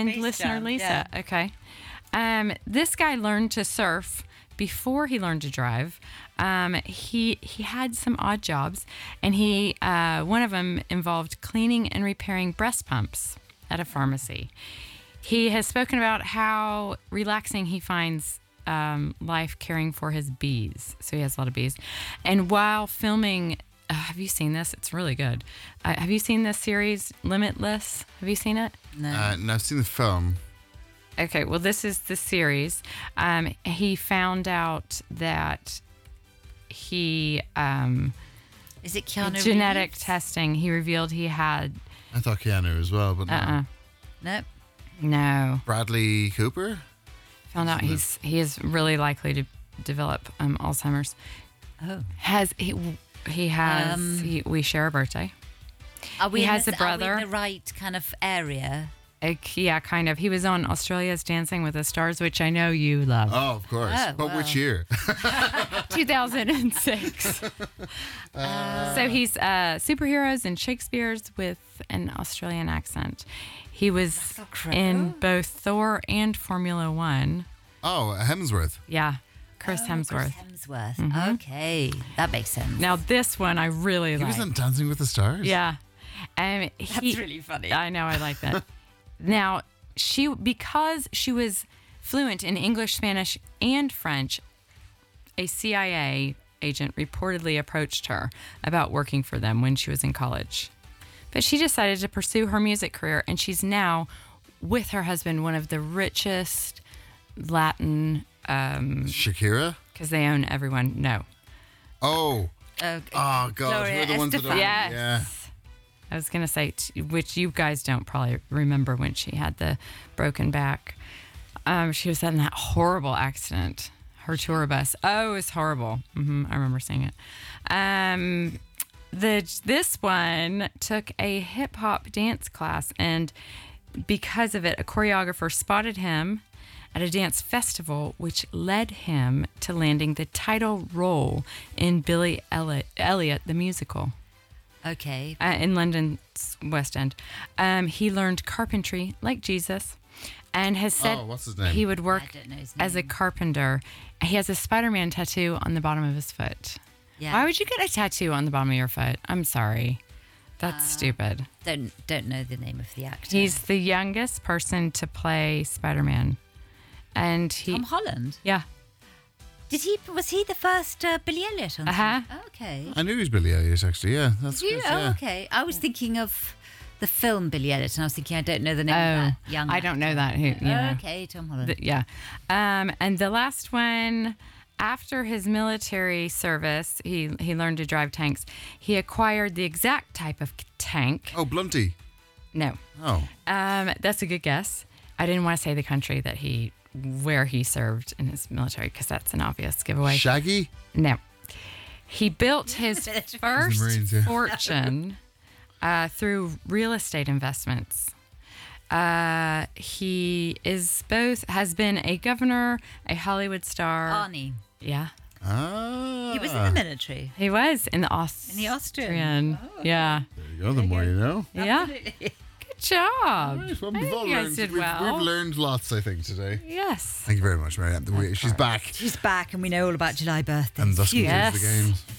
listener Lisa. Yeah. Okay. This guy learned to surf before he learned to drive. He had some odd jobs, and one of them involved cleaning and repairing breast pumps at a pharmacy. He has spoken about how relaxing he finds life caring for his bees. So he has a lot of bees. And while filming, have you seen this? It's really good. Have you seen this series, Limitless? Have you seen it? No. No, I've seen the film. Okay, well, this is the series. He found out that he Is it Keanu genetic Reeves? testing. He revealed he had I thought Keanu as well, but no. Nope. no. Bradley Cooper? Found out he is really likely to develop Alzheimer's. Oh. We share a birthday. Are we He in has the, a brother. Are we in the right kind of area? Yeah, kind of. He was on Australia's Dancing with the Stars, which I know you love. Oh, of course. Oh, but wow. which year? 2006. So he's superheroes and Shakespeare's with an Australian accent. He was in both Thor and Formula One. Oh, Hemsworth. Yeah, Chris Hemsworth. Chris Hemsworth. Okay, that makes sense. Now this one I really He like. was in Dancing with the Stars. Yeah. That's really funny. I know, I like that. Now, because she was fluent in English, Spanish, and French, a CIA agent reportedly approached her about working for them when she was in college. But she decided to pursue her music career, and she's now, with her husband, one of the richest Latin, Shakira? because they own everyone. No. Oh. Okay. Oh, God. Gloria Who are the ones that Estefan. own? Yes. Yeah. I was going to say, which you guys don't probably remember when she had the broken back. She was in that horrible accident, her tour bus. Oh, it was horrible. I remember seeing it. This one took a hip hop dance class, and because of it, a choreographer spotted him at a dance festival, which led him to landing the title role in Billy Elliot, the musical. Okay. In London's West End. He learned carpentry like Jesus, and has said what's his name? he would work I don't know his as a name. carpenter. He has a Spider-Man tattoo on the bottom of his foot. Yeah. Why would you get a tattoo on the bottom of your foot? I'm sorry. That's stupid. Don't know the name of the actor. He's the youngest person to play Spider-Man. And Tom Holland. Yeah. Was he the first Billy Elliot on Uh-huh. screen? Okay. I knew he was Billy Elliot, actually. Yeah. That's good. Oh, Yeah. okay. I was thinking of the film Billy Elliot, and I was thinking, I don't know the name of Oh, that young I don't know actor. that. Okay, Tom Holland. Yeah. And the last one, after his military service, he learned to drive tanks. He acquired the exact type of tank. Oh, Blunty. No. Oh. That's a good guess. I didn't want to say the country where he served in his military, because that's an obvious giveaway. Shaggy? No. He built his first Marines, yeah. fortune through real estate investments. He has been a governor, a Hollywood star. Arnie. Yeah. Ah. He was in the military. He was in the Austrian. Yeah. There you go. The more you know. Yeah. Good job. Right, well, I think you guys did well. We've learned lots, I think, today. Yes. Thank you very much, Marianne. She's back. She's back, and we know all about July birthdays. And thus concludes Yes. the games.